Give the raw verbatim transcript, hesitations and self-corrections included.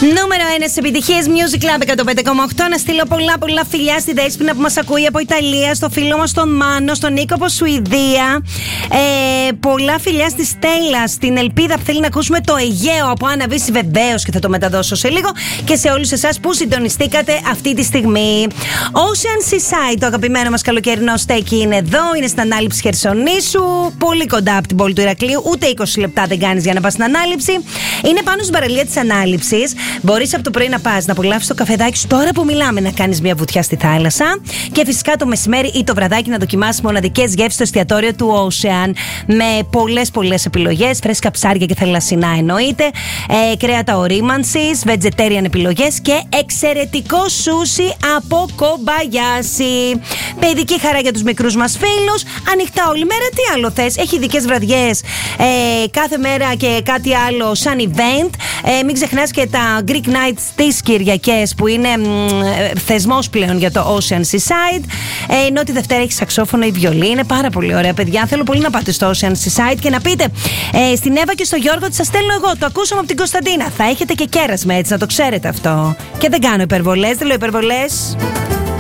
Νούμερο ένα στις επιτυχίες Music Club εκατόν πέντε κόμμα οκτώ. Να στείλω πολλά πολλά φιλιά στη Δέσποινα που μας ακούει από Ιταλία, στο φίλο μας τον Μάνο, στον Νίκο από Σουηδία. Ε, πολλά φιλιά στη Στέλλα, στην Ελπίδα που θέλει να ακούσουμε το Αιγαίο από Άννα Βύση, βεβαίως, και θα το μεταδώσω σε λίγο. Και σε όλους εσάς που συντονιστήκατε αυτή τη στιγμή. Ocean Seaside, το αγαπημένο μας καλοκαιρινό στέκι, είναι εδώ. Είναι στην ανάληψη Χερσονήσου, πολύ κοντά από την πόλη του Ηρακλείου. Ούτε είκοσι λεπτά δεν κάνεις για να πας στην ανάληψη. Είναι πάνω στην παραλία της ανάληψης. Μπορείς από το πρωί να πας να απολαύσεις το καφεδάκι σου τώρα που μιλάμε, να κάνεις μια βουτιά στη θάλασσα. Και φυσικά το μεσημέρι ή το βραδάκι να δοκιμάσεις μοναδικές γεύσεις στο εστιατόριο του Ocean. Με πολλές πολλές επιλογές. Φρέσκα ψάρια και θαλασσινά εννοείται. Ε, κρέατα ορίμανσης, vegetarian επιλογές και εξαιρετικό σούσι από Kobayashi. Παιδική χαρά για τους μικρούς μας φίλους. Ανοιχτά όλη μέρα. Τι άλλο θες? Έχει ειδικές βραδιές ε, κάθε μέρα και κάτι άλλο σαν event. Ε, μην ξεχνάς και τα Greek Nights τις Κυριακές που είναι μ, θεσμός πλέον για το Ocean Seaside. Ε, ενώ τη Δευτέρα έχει σαξόφωνο ή βιολί. Είναι πάρα πολύ ωραία, παιδιά. Θέλω πολύ να πάτε στο Ocean Seaside και να πείτε ε, στην Εύα και στο Γιώργο ότι σας στέλνω εγώ. Το ακούσαμε από την Κωνσταντίνα. Θα έχετε και κέρασμα, έτσι, να το ξέρετε αυτό. Και δεν κάνω υπερβολές, δεν λέω υπερβολές.